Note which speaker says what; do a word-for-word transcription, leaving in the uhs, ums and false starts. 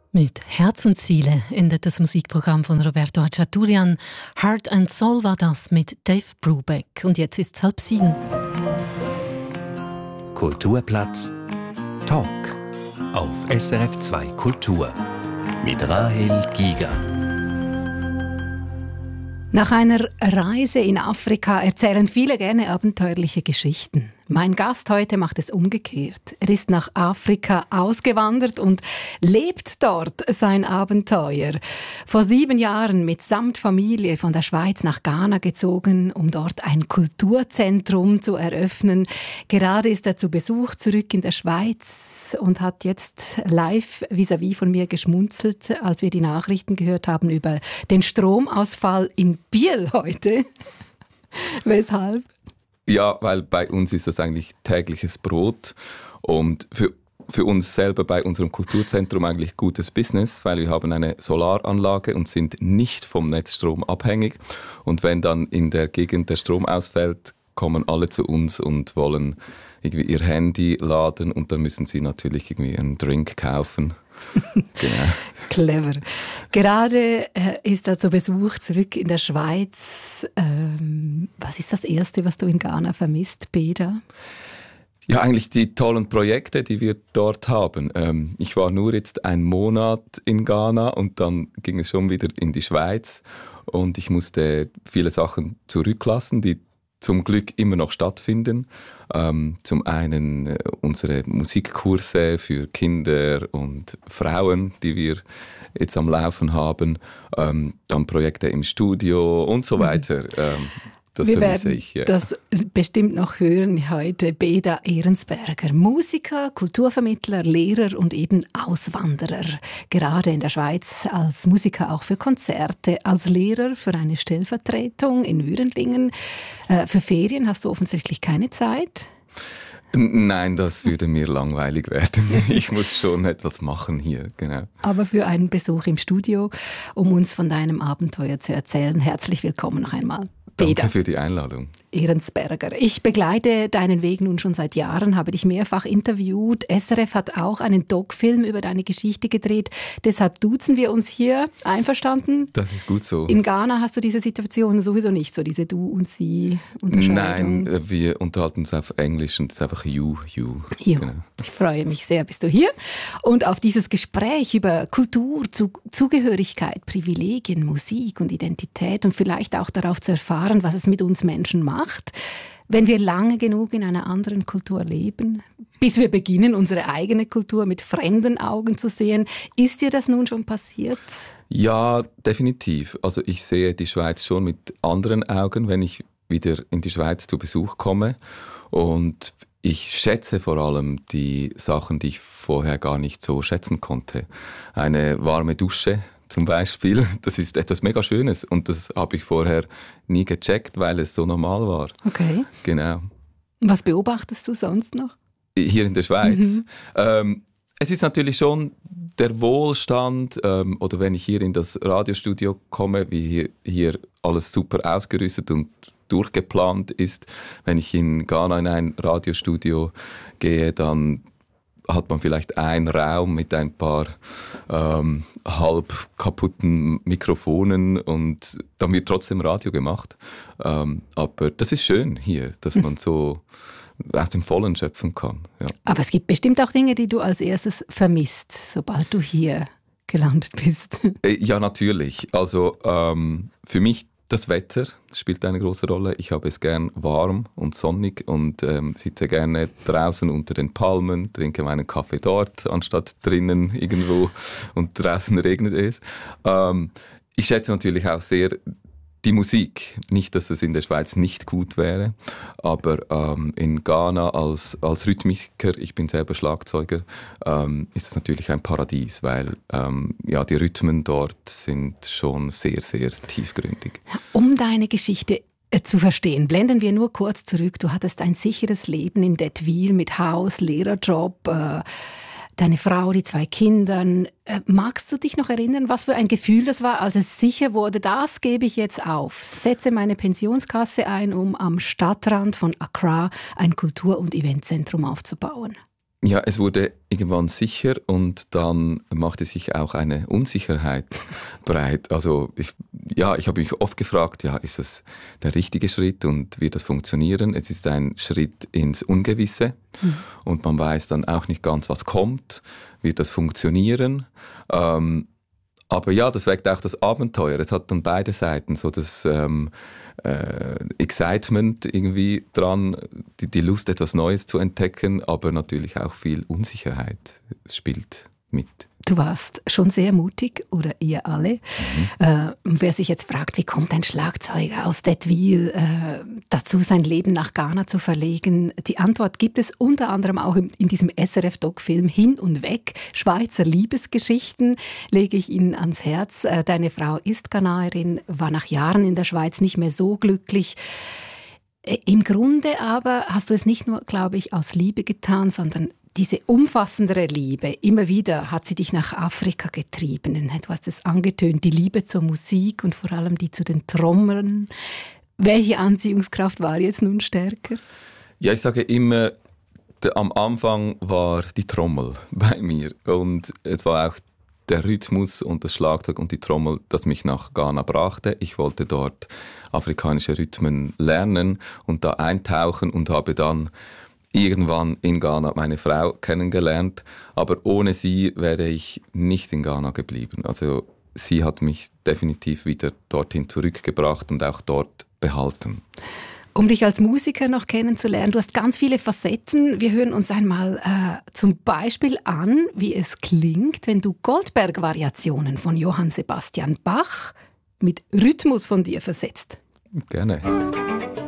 Speaker 1: Mit Herz und Ziele endet das Musikprogramm von Roberto Hachaturian. Heart and Soul war das mit Dave Brubeck. Und jetzt ist es halb sieben.
Speaker 2: Kulturplatz Talk auf S R F zwei Kultur mit Rahel Giger.
Speaker 1: Nach einer Reise in Afrika erzählen viele gerne abenteuerliche Geschichten. Mein Gast heute macht es umgekehrt. Er ist nach Afrika ausgewandert und lebt dort sein Abenteuer. Vor sieben Jahren mitsamt Familie von der Schweiz nach Ghana gezogen, um dort ein Kulturzentrum zu eröffnen. Gerade ist er zu Besuch zurück in der Schweiz und hat jetzt live vis-à-vis von mir geschmunzelt, als wir die Nachrichten gehört haben über den Stromausfall in Biel heute. Weshalb?
Speaker 3: Ja, weil bei uns ist das eigentlich tägliches Brot und für, für uns selber bei unserem Kulturzentrum eigentlich gutes Business, weil wir haben eine Solaranlage und sind nicht vom Netzstrom abhängig. Und wenn dann in der Gegend der Strom ausfällt, kommen alle zu uns und wollen irgendwie ihr Handy laden und dann müssen sie natürlich irgendwie einen Drink kaufen. Genau.
Speaker 1: Clever. Gerade äh, ist er zu Besuch zurück in der Schweiz. Ähm, was ist das Erste, was du in Ghana vermisst, Beda?
Speaker 3: Ja, eigentlich die tollen Projekte, die wir dort haben. Ähm, ich war nur jetzt einen Monat in Ghana und dann ging es schon wieder in die Schweiz und ich musste viele Sachen zurücklassen, die zum Glück immer noch stattfinden. Ähm, zum einen äh, unsere Musikkurse für Kinder und Frauen, die wir jetzt am Laufen haben, ähm, dann Projekte im Studio und so weiter. Ähm, das
Speaker 1: wir werden
Speaker 3: ich, ja.
Speaker 1: das bestimmt noch hören heute. Beda Ehrensberger, Musiker, Kulturvermittler, Lehrer und eben Auswanderer. Gerade in der Schweiz als Musiker auch für Konzerte, als Lehrer für eine Stellvertretung in Würenlingen. Äh, für Ferien hast du offensichtlich keine Zeit?
Speaker 3: Nein, das würde mir langweilig werden. Ich muss schon etwas machen hier, genau.
Speaker 1: Aber für einen Besuch im Studio, um uns von deinem Abenteuer zu erzählen, herzlich willkommen noch einmal. Beda.
Speaker 3: Danke für die Einladung.
Speaker 1: Ehrensberger. Ich begleite deinen Weg nun schon seit Jahren, habe dich mehrfach interviewt. S R F hat auch einen Doc-Film über deine Geschichte gedreht. Deshalb duzen wir uns hier. Einverstanden?
Speaker 3: Das ist gut so.
Speaker 1: In Ghana hast du diese Situation sowieso nicht, so diese Du- und Sie-Unterscheidung.
Speaker 3: Nein, wir unterhalten uns auf Englisch und es ist einfach you, you.
Speaker 1: you.
Speaker 3: Genau.
Speaker 1: Ich freue mich sehr, bist du hier. Und auf dieses Gespräch über Kultur, Zugehörigkeit, Privilegien, Musik und Identität und vielleicht auch darauf zu erfahren, was es mit uns Menschen macht, wenn wir lange genug in einer anderen Kultur leben, bis wir beginnen, unsere eigene Kultur mit fremden Augen zu sehen. Ist dir das nun schon passiert?
Speaker 3: Ja, definitiv. Also ich sehe die Schweiz schon mit anderen Augen, wenn ich wieder in die Schweiz zu Besuch komme. Und ich schätze vor allem die Sachen, die ich vorher gar nicht so schätzen konnte. Eine warme Dusche zum Beispiel, das ist etwas mega Schönes und das habe ich vorher nie gecheckt, weil es so normal war.
Speaker 1: Okay.
Speaker 3: Genau.
Speaker 1: Was beobachtest du sonst noch?
Speaker 3: Hier in der Schweiz?
Speaker 1: Mhm.
Speaker 3: Ähm, es ist natürlich schon der Wohlstand, ähm, oder wenn ich hier in das Radiostudio komme, wie hier, hier alles super ausgerüstet und durchgeplant ist. Wenn ich in Ghana in ein Radiostudio gehe, dann hat man vielleicht einen Raum mit ein paar ähm, halb kaputten Mikrofonen und dann wird trotzdem Radio gemacht. Ähm, aber das ist schön hier, dass man so aus dem Vollen schöpfen kann. Ja.
Speaker 1: Aber es gibt bestimmt auch Dinge, die du als erstes vermisst, sobald du hier gelandet bist.
Speaker 3: Ja, natürlich. Also ähm, für mich das Wetter spielt eine große Rolle. Ich habe es gern warm und sonnig und ähm, sitze gerne draußen unter den Palmen, trinke meinen Kaffee dort, anstatt drinnen irgendwo und draußen regnet es. Ähm, ich schätze natürlich auch sehr die Musik. Nicht, dass es in der Schweiz nicht gut wäre, aber ähm, in Ghana als, als Rhythmiker, ich bin selber Schlagzeuger, ähm, ist es natürlich ein Paradies, weil ähm, ja, die Rhythmen dort sind schon sehr, sehr tiefgründig.
Speaker 1: Um deine Geschichte zu verstehen, blenden wir nur kurz zurück. Du hattest ein sicheres Leben in Dettwil mit Haus, Lehrerjob, äh, deine Frau, die zwei Kinder. Äh, magst du dich noch erinnern, was für ein Gefühl das war, als es sicher wurde, das gebe ich jetzt auf, setze meine Pensionskasse ein, um am Stadtrand von Accra ein Kultur- und Eventzentrum aufzubauen?
Speaker 3: Ja, es wurde irgendwann sicher und dann machte sich auch eine Unsicherheit breit. Also ich, ja, ich habe mich oft gefragt, ja, ist das der richtige Schritt und wird das funktionieren? Es ist ein Schritt ins Ungewisse mhm. und man weiß dann auch nicht ganz, was kommt. Wird das funktionieren? Ähm, aber ja, das weckt auch das Abenteuer. Es hat dann beide Seiten, so das ähm, äh, Excitement irgendwie dran, die, die Lust, etwas Neues zu entdecken, aber natürlich auch viel Unsicherheit spielt mit.
Speaker 1: Du warst schon sehr mutig, oder ihr alle. Mhm. Äh, wer sich jetzt fragt, wie kommt ein Schlagzeuger aus Dettwil äh, dazu, sein Leben nach Ghana zu verlegen? Die Antwort gibt es unter anderem auch in, in diesem S R F-Doc-Film Hin und Weg, Schweizer Liebesgeschichten, lege ich Ihnen ans Herz. Äh, deine Frau ist Ghanaerin, war nach Jahren in der Schweiz nicht mehr so glücklich. Äh, Im Grunde aber hast du es nicht nur, glaube ich, aus Liebe getan, sondern diese umfassendere Liebe, immer wieder hat sie dich nach Afrika getrieben. Du hast es angetönt, die Liebe zur Musik und vor allem die zu den Trommlern. Welche Anziehungskraft war jetzt nun stärker?
Speaker 3: Ja, ich sage immer, der, am Anfang war die Trommel bei mir und es war auch der Rhythmus und das Schlagzeug und die Trommel, das mich nach Ghana brachte. Ich wollte dort afrikanische Rhythmen lernen und da eintauchen und habe dann irgendwann in Ghana meine Frau kennengelernt, aber ohne sie wäre ich nicht in Ghana geblieben. Also sie hat mich definitiv wieder dorthin zurückgebracht und auch dort behalten.
Speaker 1: Um dich als Musiker noch kennenzulernen, du hast ganz viele Facetten. Wir hören uns einmal äh, zum Beispiel an, wie es klingt, wenn du Goldberg-Variationen von Johann Sebastian Bach mit Rhythmus von dir versetzt.
Speaker 3: Gerne.